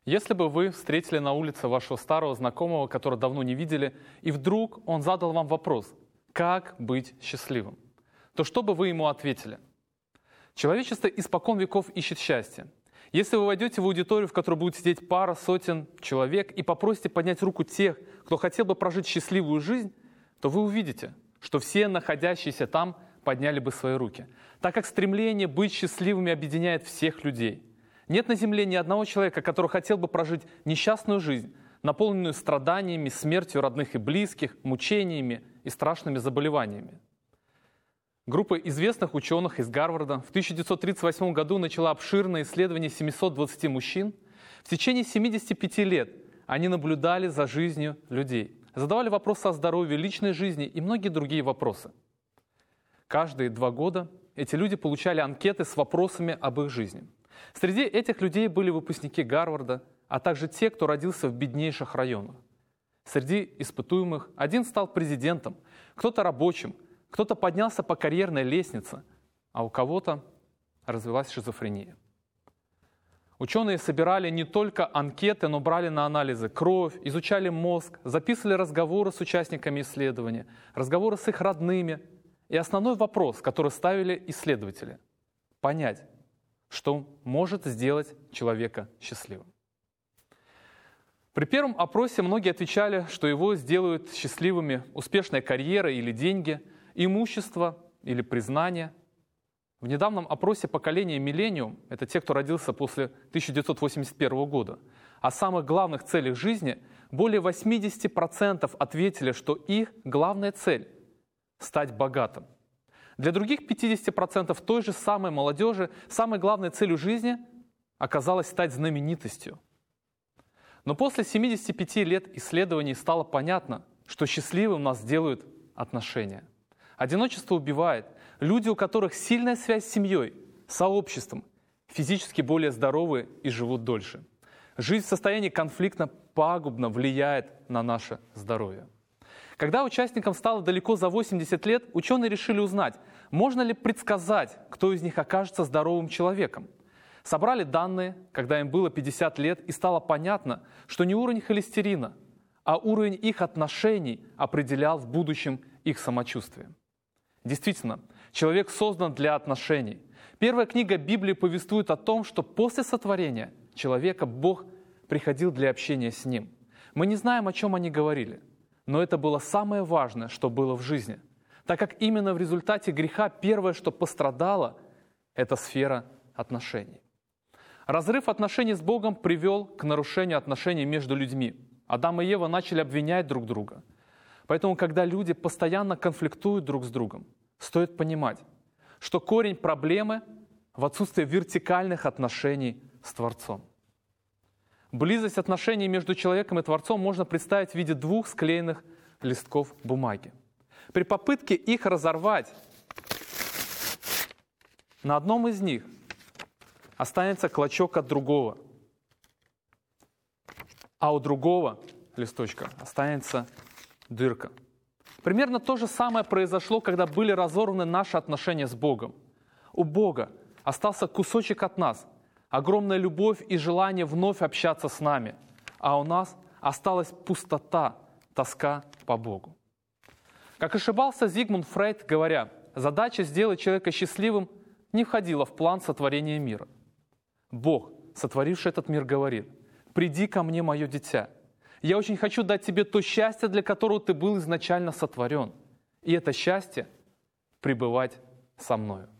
Если бы вы встретили на улице вашего старого знакомого, которого давно не видели, и вдруг он задал вам вопрос «Как быть счастливым?», то что бы вы ему ответили? Человечество испокон веков ищет счастье. Если вы войдете в аудиторию, в которой будет сидеть пара сотен человек, и попросите поднять руку тех, кто хотел бы прожить счастливую жизнь, то вы увидите, что все находящиеся там подняли бы свои руки, так как стремление быть счастливыми объединяет всех людей. Нет на земле ни одного человека, который хотел бы прожить несчастную жизнь, наполненную страданиями, смертью родных и близких, мучениями и страшными заболеваниями. Группа известных ученых из Гарварда в 1938 году начала обширное исследование 720 мужчин. В течение 75 лет они наблюдали за жизнью людей, задавали вопросы о здоровье, личной жизни и многие другие вопросы. Каждые 2 года эти люди получали анкеты с вопросами об их жизни. Среди этих людей были выпускники Гарварда, а также те, кто родился в беднейших районах. Среди испытуемых один стал президентом, кто-то рабочим, кто-то поднялся по карьерной лестнице, а у кого-то развилась шизофрения. Ученые собирали не только анкеты, но брали на анализы кровь, изучали мозг, записывали разговоры с участниками исследования, разговоры с их родными. И основной вопрос, который ставили исследователи – понять, что может сделать человека счастливым. При первом опросе многие отвечали, что его сделают счастливыми успешная карьера или деньги, имущество или признание. В недавнем опросе поколения «Миллениум» — это те, кто родился после 1981 года, о самых главных целях жизни более 80% ответили, что их главная цель — стать богатым. Для других 50% той же самой молодежи самой главной целью жизни оказалось стать знаменитостью. Но после 75 лет исследований стало понятно, что счастливым нас делают отношения. Одиночество убивает. Люди, у которых сильная связь с семьей, сообществом, физически более здоровы и живут дольше. Жизнь в состоянии конфликта пагубно влияет на наше здоровье. Когда участникам стало далеко за 80 лет, ученые решили узнать, можно ли предсказать, кто из них окажется здоровым человеком. Собрали данные, когда им было 50 лет, и стало понятно, что не уровень холестерина, а уровень их отношений определял в будущем их самочувствие. Действительно, человек создан для отношений. Первая книга Библии повествует о том, что после сотворения человека Бог приходил для общения с ним. Мы не знаем, о чем они говорили, но это было самое важное, что было в жизни, так как именно в результате греха первое, что пострадало, это сфера отношений. Разрыв отношений с Богом привел к нарушению отношений между людьми. Адам и Ева начали обвинять друг друга. Поэтому, когда люди постоянно конфликтуют друг с другом, стоит понимать, что корень проблемы в отсутствии вертикальных отношений с Творцом. Близость отношений между человеком и Творцом можно представить в виде 2 склеенных листков бумаги. При попытке их разорвать, на одном из них останется клочок от другого, а у другого листочка останется дырка. Примерно то же самое произошло, когда были разорваны наши отношения с Богом. У Бога остался кусочек от нас, огромная любовь и желание вновь общаться с нами, а у нас осталась пустота, тоска по Богу. Как ошибался Зигмунд Фрейд, говоря, задача сделать человека счастливым не входила в план сотворения мира. Бог, сотворивший этот мир, говорит: «Приди ко мне, мое дитя. Я очень хочу дать тебе то счастье, для которого ты был изначально сотворен. И это счастье — пребывать со мною».